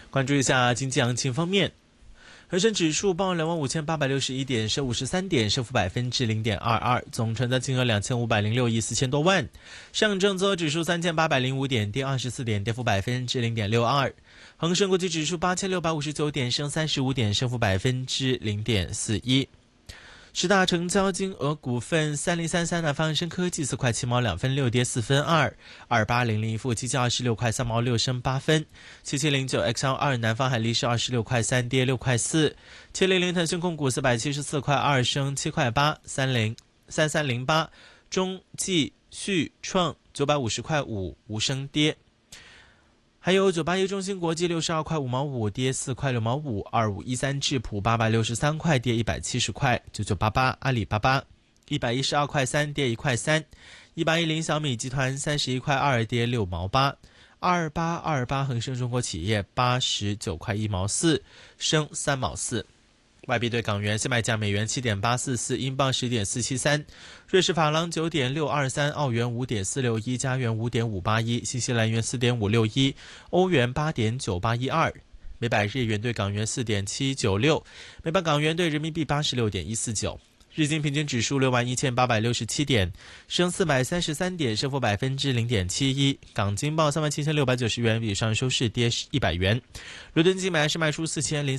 关注一下经济行情方面，恒生指数报25861点，升53点，升幅0.22%，总成交金额2506亿4000多万。上证综合指数3805点，跌24点，跌幅0.62%。恒生国际指数8659点，升35点，升幅0.41%。十大成交金额股份：3033南方恒生科技4块7毛2分6跌4分2，2800富基金26块3毛6升8分，7709 XL2 南方海力士26块3跌6块4，700腾讯控股474块2升7块8，3308中继续创950块5无升跌。还有981中芯国际62块5毛5跌4块6毛5，2513智普863块跌170块，9988阿里巴巴112块3跌1块3，1810小米集团31块2跌6毛8，2828恒生中国企业89块1毛4升3毛4。外币对港元现卖价美元7.844，英镑10.473，瑞士法郎9.623，澳元5.461，加元5.581，新西兰元4.561，欧元8.9812，每百日元对港元4.796，每百港元对人民币86.149。日经平均指数61867点，升433点，升幅0.71%。港金报37690元，比上收市跌100元。伦敦金买是卖出4030